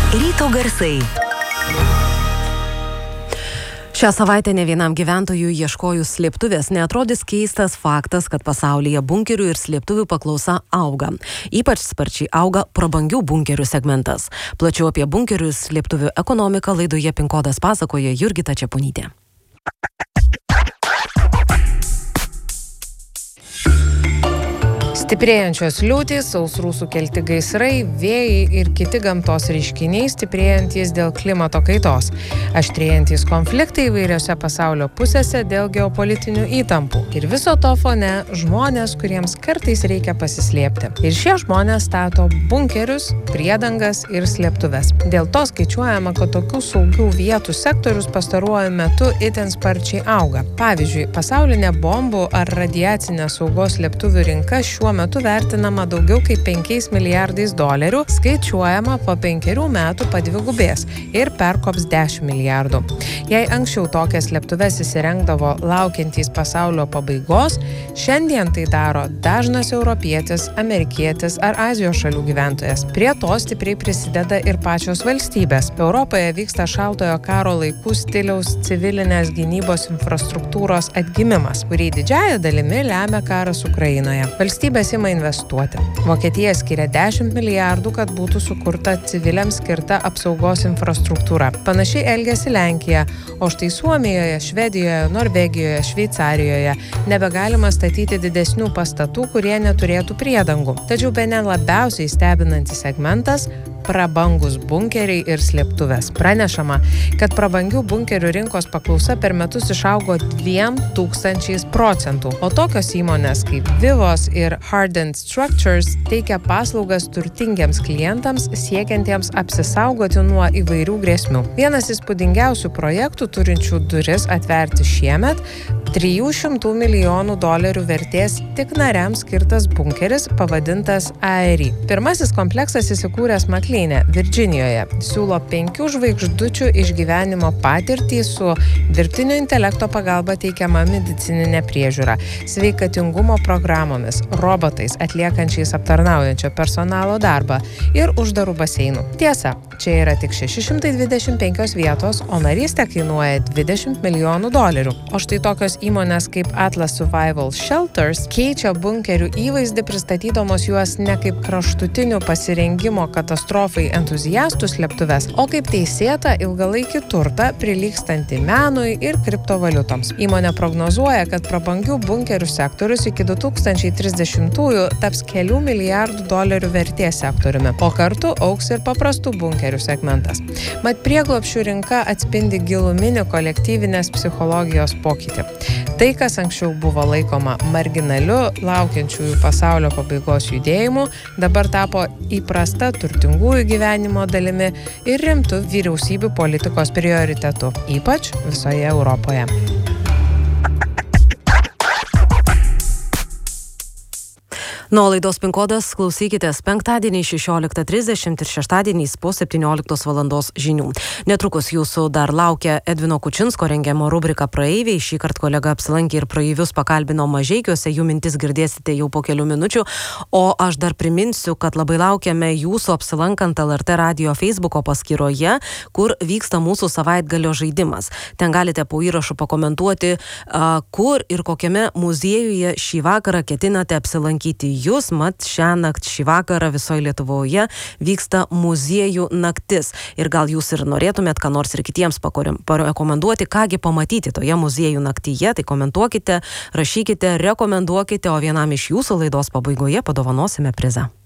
Ryto garsai. Šią savaitę ne vienam gyventojui ieškojus slėptuvės neatrodys keistas faktas, kad pasaulyje bunkerių ir slėptuvių paklausa auga. Ypač sparčiai auga prabangių bunkerių segmentas. Plačiau apie bunkerių ir slėptuvių ekonomiką laidoje PIN kodas pasakoja Jurgita Čeponytė. Stiprėjančios liūtys, sausrų sukelti gaisrai, vėjai ir kiti gamtos reiškiniai stiprėjantys dėl klimato kaitos. Aštrėjantys konfliktai įvairiose pasaulio pusėse dėl geopolitinių įtampų. Ir viso to fone žmonės, kuriems kartais reikia pasislėpti. Ir šie žmonės stato bunkerius, priedangas ir slėptuves. Dėl to skaičiuojama, kad tokių saugių vietų sektorius pastaruoju metu itin sparčiai auga. Pavyzdžiui, pasaulinė bombų ar radiacinės saugos slėptuvių rinka šiuo metu vertinama daugiau kaip 5 milijardais dolerių, skaičiuojama po 5 metų padvigubės ir perkops 10 milijardų. Jei anksčiau tokias slėptuves įsirengdavo laukiantys pasaulio pabaigos, šiandien tai daro dažnas europietis, amerikietis ar Azijos šalių gyventojas. Prie to stipriai prisideda ir pačios valstybės. Europoje vyksta šaltojo karo laikų stiliaus civilinės gynybos infrastruktūros atgimimas, kurį didžiąja dalimi lemia karas Ukrainoje. Valstybės ima investuoti. Vokietija skiria 10 milijardų, kad būtų sukurta civiliams skirta apsaugos infrastruktūra. Panašiai elgiasi Lenkija, o štai Suomijoje, Švedijoje, Norvegijoje, Šveicarijoje nebegalima statyti didesnių pastatų, kurie neturėtų priedangų. Tačiau bene labiausiai stebinantis segmentas – prabangus bunkeriai ir slėptuvės. Pranešama, kad prabangių bunkerių rinkos paklausa per metus išaugo 2000%, o tokios įmonės kaip Vivos ir Hardened Structures teikia paslaugas turtingiems klientams siekiantiems apsisaugoti nuo įvairių grėsmių. Vienas įspūdingiausių projektų turinčių duris atverti šiemet – 300 milijonų dolerių vertės tik nariams skirtas bunkeris pavadintas AERI. Pirmasis kompleksas įsikūręs Maklyne, Virdžinijoje. Siūlo 5 žvaigždučių išgyvenimo patirtį su dirbtinio intelekto pagalba teikiama medicininė priežiūra, sveikatingumo programomis, robotais atliekančiais aptarnaujančio personalo darbą ir uždarų baseinų. Tiesa, čia yra tik 625 vietos, o narystė kainuoja 20 milijonų dolerių. O štai tokios įmonės kaip Atlas Survival Shelters keičia bunkerių įvaizdį, pristatydamos juos ne kaip kraštutinių pasirengimo katastrofai entuziastų slėptuves, o kaip teisėtą ilgalaikį turtą prilygstantį menui ir kriptovaliutoms. Įmonė prognozuoja, kad prabangių bunkerių sektorius iki 2030-ųjų taps kelių milijardų dolerių vertės sektoriumi, o kartu augs ir paprastų bunkerių segmentas. Mat prieglobsčių rinka atspindi giluminį kolektyvinės psichologijos pokytį. Tai, kas anksčiau buvo laikoma marginaliu, laukiančiųjų pasaulio pabaigos judėjimu, dabar tapo įprasta turtingųjų gyvenimo dalimi ir rimtu vyriausybių politikos prioritetu, ypač visoje Europoje. Nuo laidos PIN kodas klausykitės penktadienį 16:30 ir šeštadieniais po 17 valandos žinių. Netrukus jūsų dar laukia Edvino Kučinsko rengiamo rubrika Praeiviai. Šįkart kolega apsilankė ir praeivius pakalbino Mažeikiuose, jų mintis girdėsite jau po kelių minučių. O aš dar priminsiu, kad labai laukiame jūsų apsilankant LRT radio Facebooko paskyroje, kur vyksta mūsų savaitgalio žaidimas. Ten galite po įrašu pakomentuoti, kur ir kokiame muziejuje šį vakarą ketinate apsilankyti jūs. Mat šiąnakt šį vakarą visoje Lietuvoje vyksta muziejų naktis. Ir gal jūs ir norėtumėt ką nors ir kitiems parekomenduoti, kągi pamatyti toje muziejų naktyje, tai komentuokite, rašykite, rekomenduokite, o vienam iš jūsų laidos pabaigoje padovanosime prizą.